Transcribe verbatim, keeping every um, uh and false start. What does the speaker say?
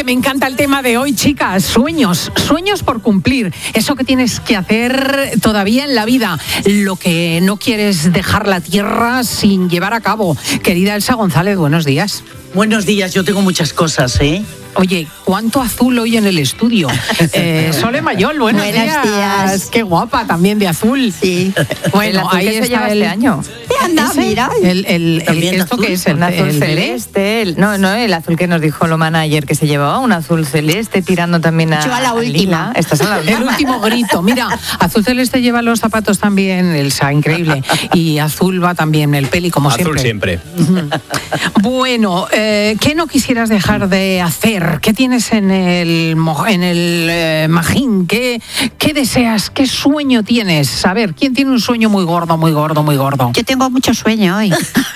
que me encanta el tema de hoy, chicas. Sueños, sueños por cumplir. Eso que tienes que hacer todavía en la vida. Lo que no quieres dejar la tierra sin llevar a cabo. Querida Elsa González, buenos días. Buenos días, yo tengo muchas cosas, ¿eh? Oye, ¿cuánto azul hoy en el estudio? Eh, Sole Mayol, buenos, buenos días. días. Qué guapa también de azul. Sí. Bueno, ahí que se está lleva el este año. Anda, mira. El, el, el, ¿Esto azul, qué es? El, Un azul el celeste. El, no, no, el azul que nos dijo lo manager que se llevaba, un azul celeste tirando también a. Yo a la a última. lila. Estás a la El último grito. Mira, azul celeste lleva los zapatos también, Elsa, increíble. Y azul va también el peli, como Azul siempre. siempre. Bueno, eh, ¿qué no quisieras dejar de hacer? ¿Qué tienes en el, mo- en el eh, magín? ¿Qué, ¿Qué deseas? ¿Qué sueño tienes? A ver, ¿quién tiene un sueño muy gordo, muy gordo, muy gordo? Yo tengo mucho sueño hoy.